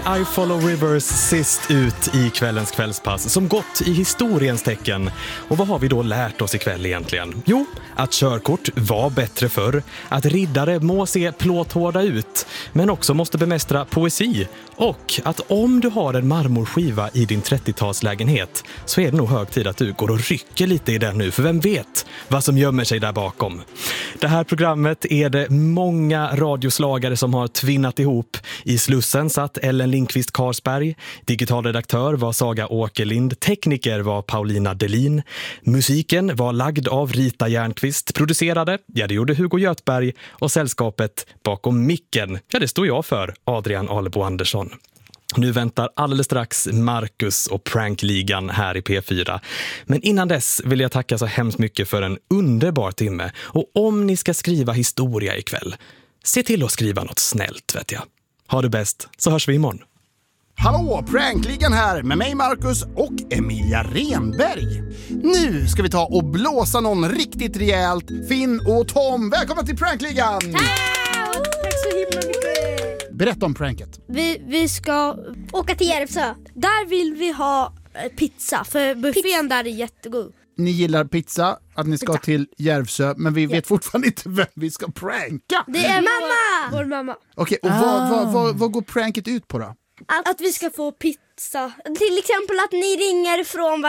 I Follow Rivers sist ut i kvällens kvällspass som gått i historiens tecken. Och vad har vi då lärt oss ikväll egentligen? Jo, att körkort var bättre förr, att riddare må se plåthårda ut, men också måste bemästra poesi. Och att om du har en marmorskiva i din 30-talslägenhet så är det nog hög tid att du går och rycker lite i den nu, för vem vet vad som gömmer sig där bakom. Det här programmet är det många radioslagare som har tvinnat ihop. I Slussen satt Ellen Lindqvist Karsberg, digitalredaktör var Saga Åkerlind, tekniker var Paulina Delin, musiken var lagd av Rita Järnqvist, producerade, ja det gjorde Hugo Göthberg, och sällskapet bakom micken, ja det står jag för, Adrian Alebo Andersson. Nu väntar alldeles strax Marcus och Prankligan här i P4. Men innan dess vill jag tacka så hemskt mycket för en underbar timme. Och om ni ska skriva historia ikväll, se till att skriva något snällt, vet jag. Ha det bäst, så hörs vi imorgon. Hallå, Prankligan här med mig Marcus och Emilia Renberg. Nu ska vi ta och blåsa någon riktigt rejält. Finn och Tom, välkomna till Prankligan! Tack så himla mycket. Berätta om pranket. Vi ska åka till Järvsö. Där vill vi ha pizza, för buffén där är jättegod. Ni gillar pizza, att ni ska till Järvsö, men vi vet fortfarande inte vem vi ska pranka. Det är mamma! Vår mamma. Okej, och vad går pranket ut på då? Att vi ska få pizza. Till exempel att ni ringer från,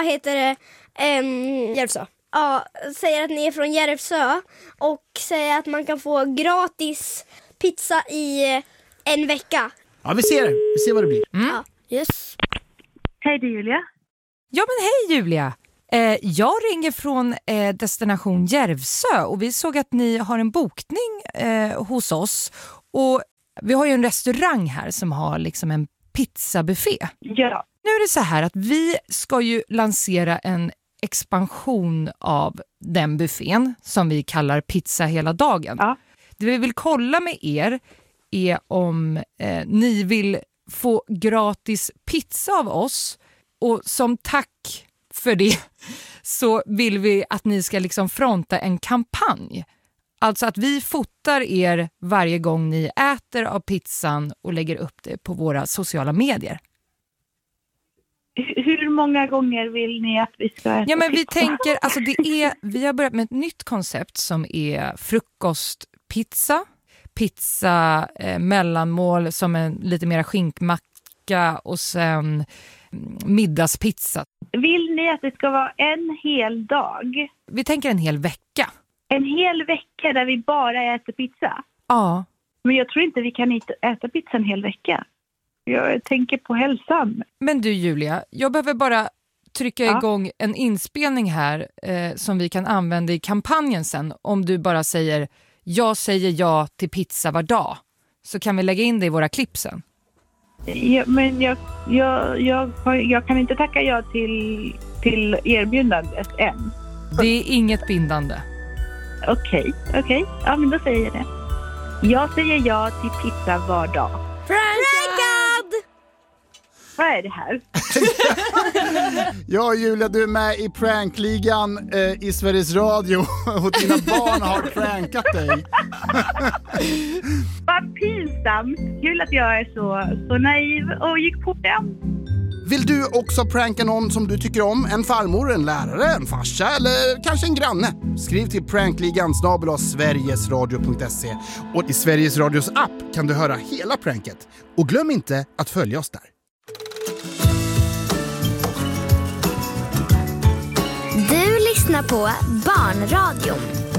Järvsö. Ja, säger att ni är från Järvsö och säger att man kan få gratis pizza i en vecka. Ja, vi ser vad det blir. Ja, yes. Hej, det är Julia. Ja, men hej Julia. Jag ringer från destination Järvsö och vi såg att ni har en bokning hos oss. Och vi har ju en restaurang här som har liksom en pizzabuffé. Ja. Nu är det så här att vi ska ju lansera en expansion av den buffén som vi kallar pizza hela dagen. Ja. Det vi vill kolla med er är om ni vill få gratis pizza av oss, och som tack för det så vill vi att ni ska liksom fronta en kampanj. Alltså att vi fotar er varje gång ni äter av pizzan och lägger upp det på våra sociala medier. Hur många gånger vill ni att vi ska äta? Ja, men vi tänker, alltså vi har börjat med ett nytt koncept som är frukostpizza, pizza mellanmål som en lite mera skinkmacka och sen middagspizza. Vill ni att det ska vara en hel dag? Vi tänker en hel vecka. En hel vecka där vi bara äter pizza? Ja. Men jag tror inte vi kan äta pizza en hel vecka. Jag tänker på hälsan. Men du Julia, jag behöver bara trycka igång en inspelning här som vi kan använda i kampanjen sen. Om du bara säger, jag säger ja till pizza var dag, så kan vi lägga in det i våra klipp sen. Ja, men jag kan inte tacka ja till erbjudandet än. Det är inget bindande. Okej. Ja, men då säger jag det. Jag säger ja till pizza var dag. Prankad! Vad är det här? Ja, Julia, du är med i Prankligan i Sveriges Radio och dina barn har prankat dig. Vad pinsamt. Kul att jag är så naiv och gick på den. Vill du också pranka någon som du tycker om? En farmor, en lärare, en farsa eller kanske en granne? Skriv till prankligan@sverigesradio.se, och i Sveriges Radios app kan du höra hela pranket. Och glöm inte att följa oss där. Du lyssnar på Barnradion.